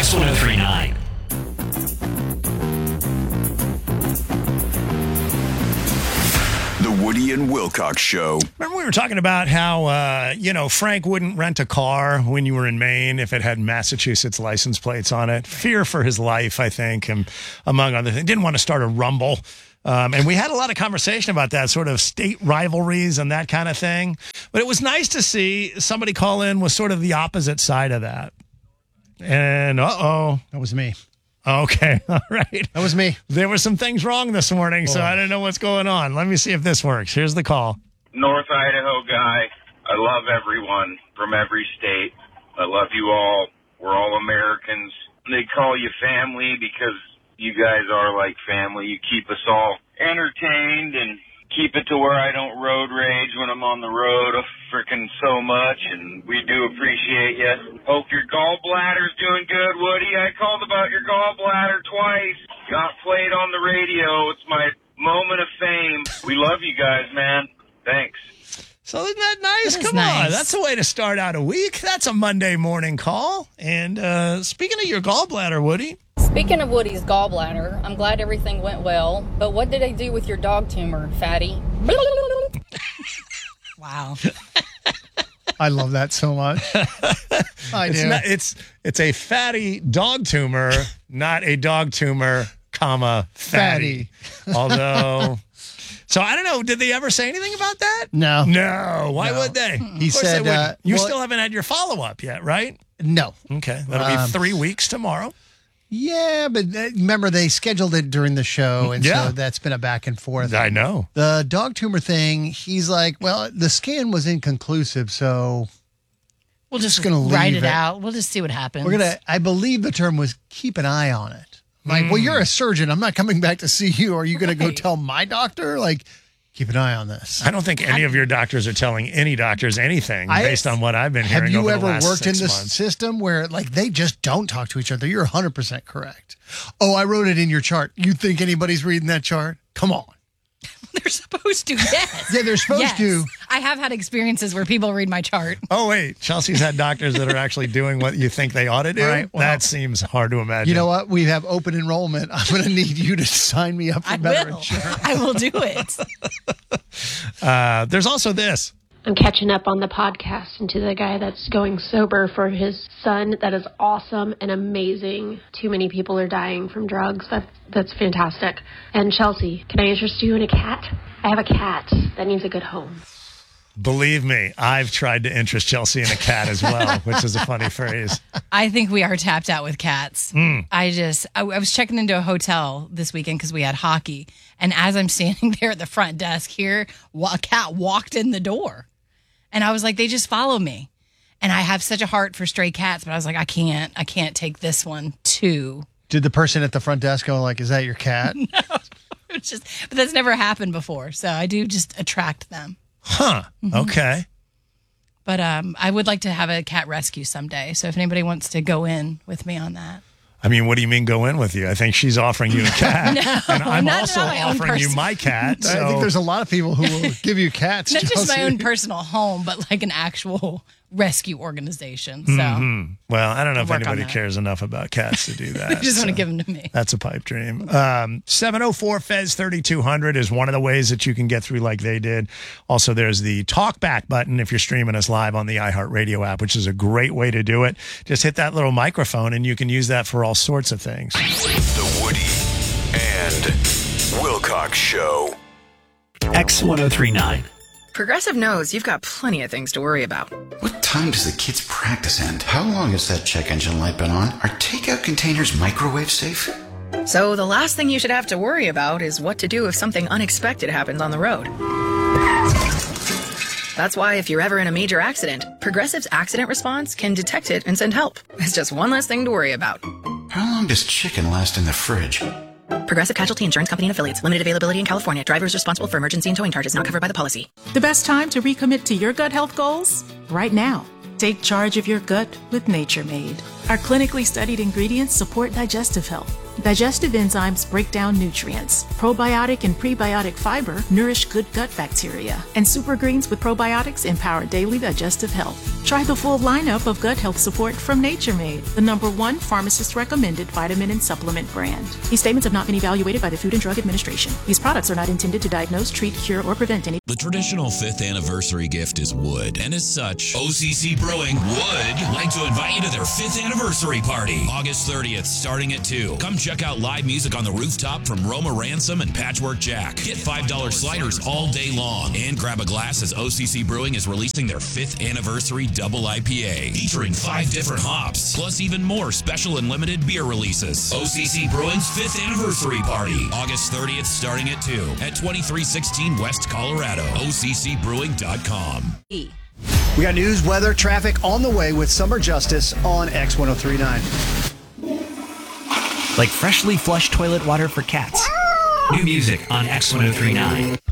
X1039. The Woody and Wilcox Show. Remember we were talking about how, Frank wouldn't rent a car when you were in Maine if it had Massachusetts license plates on it. Fear for his life, I think, and among other things. Didn't want to start a rumble. And we had a lot of conversation about that, sort of state rivalries and that kind of thing. But it was nice to see somebody call in with sort of the opposite side of that. And, That was me. Okay, all right. That was me. There were some things wrong this morning, so I don't know what's going on. Let me see if this works. Here's the call. North Idaho guy. I love everyone from every state. I love you all. We're all Americans. They call you family because you guys are like family. You keep us all entertained and keep it to where I don't road rage when I'm on the road frickin' so much, and we do appreciate you. Hope your gallbladder's doing good, Woody. I called about your gallbladder twice. Got played on the radio. It's my moment of fame. We love you guys, man. Thanks. So isn't that nice? That is Come nice. on. That's a way to start out a week. That's a Monday morning call. And speaking of your gallbladder, Woody. Speaking of Woody's gallbladder, I'm glad everything went well. But what did they do with your dog tumor, fatty? Wow. I love that so much. I do. It's a fatty dog tumor, not a dog tumor, comma, fatty. Although, so I don't know. Did they ever say anything about that? No. No. Why would they? He Of course said, they wouldn't. You well- still haven't had your follow-up yet, right? No. Okay. That'll be 3 weeks tomorrow. Yeah, but remember, they scheduled it during the show, and Yeah. so that's been a back and forth. I know. The dog tumor thing, he's like, well, the scan was inconclusive, so We'll just gonna write leave it it. out. We'll just see what happens. we're going to, I believe the term was keep an eye on it. Like, well, you're a surgeon. I'm not coming back to see you. Are you going to go Right. tell my doctor? Like, keep an eye on this. I don't think any of your doctors are telling any doctors anything I- based on what I've been Have hearing you over the ever last worked in 6 this months. system where, like, they just don't talk to each other? You're 100% correct. Oh, I wrote it in your chart. You think anybody's reading that chart? Come on. They're supposed to, yes. Yeah, they're supposed Yes. to. I have had experiences where people read my chart. Oh, wait. Chelsea's had doctors that are actually doing what you think they ought to do? All right, well- That seems hard to imagine. You know what? We have open enrollment. I'm going to need you to sign me up for I better will. insurance. I will do it. There's also this. I'm catching up on the podcast and to the guy that's going sober for his son. That is awesome and amazing. Too many people are dying from drugs. That's fantastic. And Chelsea, can I interest you in a cat? I have a cat that needs a good home. Believe me, I've tried to interest Chelsea in a cat as well, which is a funny phrase. I think we are tapped out with cats. I was checking into a hotel this weekend because we had hockey. And as I'm standing there at the front desk here, a cat walked in the door. And I was like, they just follow me. And I have such a heart for stray cats, but I was like, I can't take this one too. Did the person at the front desk go like, is that your cat? It's just, but that's never happened before. So I do just attract them. Huh. Okay. But I would like to have a cat rescue someday. So if anybody wants to go in with me on that. I mean, what do you mean go in with you? I think she's offering you a cat. And I'm not also my own offering you person. my cat. So I think there's a lot of people who will give you cats. Not just my Chelsea. own personal home, but like an actual rescue organization. So well, I don't know if Work on anybody that. cares enough about cats to do that. I just want so to give them to me. That's a pipe dream. 704-FEZ-3200 is one of the ways that you can get through like they did. Also, there's the talk back button if you're streaming us live on the iHeartRadio app, which is a great way to do it. Just hit that little microphone and you can use that for all sorts of things. The Woody and Wilcox Show. X1039. Progressive knows you've got plenty of things to worry about. What time does the kids' practice end? How long has that check engine light been on? Are takeout containers microwave safe? So the last thing you should have to worry about is what to do if something unexpected happens on the road. That's why if you're ever in a major accident, Progressive's accident response can detect it and send help. It's just one less thing to worry about. How long does chicken last in the fridge? Progressive Casualty Insurance Company and Affiliates. Limited availability in California. Drivers responsible for emergency and towing charges not covered by the policy. The best time to recommit to your gut health goals? Right now. Take charge of your gut with Nature Made. Our clinically studied ingredients support digestive health, Digestive enzymes break down nutrients. Probiotic and prebiotic fiber nourish good gut bacteria. And Super Greens with probiotics empower daily digestive health. Try the full lineup of gut health support from Nature Made, the #1 pharmacist-recommended vitamin and supplement brand. These statements have not been evaluated by the Food and Drug Administration. These products are not intended to diagnose, treat, cure, or prevent any. The traditional 5th anniversary gift is wood, and as such, OCC Brewing would like to invite you to their 5th anniversary party, August 30th, starting at 2. Come check out live music on the rooftop from Roma Ransom and Patchwork Jack. Get $5 sliders all day long, and grab a glass as OCC Brewing is releasing their 5th anniversary double IPA, featuring 5 different hops, plus even more special and limited beer releases. OCC Brewing's 5th anniversary party, August 30th, starting at 2 at 2316 West Colorado. OCCbrewing.com. We got news, weather, traffic on the way with Summer Justice on X1039. Like freshly flushed toilet water for cats. New music on X1039.